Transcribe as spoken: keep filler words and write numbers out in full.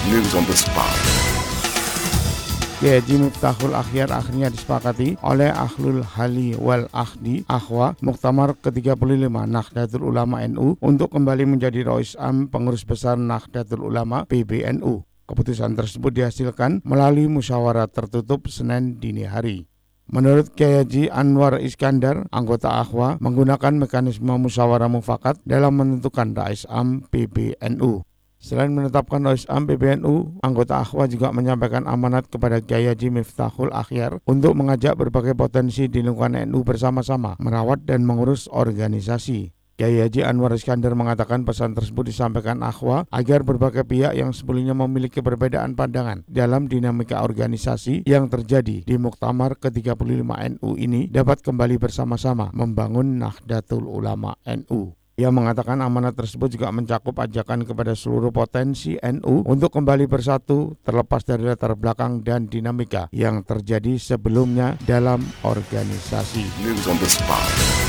News on the spot. Kiai Haji Miftahul Akhyar akhirnya disepakati oleh Ahlul Hali wal Akhdi Akhwa Muktamar ke tiga puluh lima Nahdlatul Ulama N U untuk kembali menjadi Rois Am Pengurus Besar Nahdlatul Ulama P B N U. Keputusan tersebut dihasilkan melalui musyawarah tertutup Senin dini hari. Menurut Kiai Haji Anwar Iskandar, anggota Akhwa menggunakan mekanisme musyawarah mufakat dalam menentukan Rais Am P B N U. Selain menetapkan Rais Am P B N U, anggota Akhwa juga menyampaikan amanat kepada Kiai Haji Miftahul Akhyar untuk mengajak berbagai potensi di lingkungan N U bersama-sama merawat dan mengurus organisasi. Kiai Haji Anwar Iskandar mengatakan pesan tersebut disampaikan Akhwa agar berbagai pihak yang sebelumnya memiliki perbedaan pandangan dalam dinamika organisasi yang terjadi di Muktamar ke tiga puluh lima N U ini dapat kembali bersama-sama membangun Nahdlatul Ulama N U. Ia mengatakan amanat tersebut juga mencakup ajakan kepada seluruh potensi N U untuk kembali bersatu terlepas dari latar belakang dan dinamika yang terjadi sebelumnya dalam organisasi. News on the spot.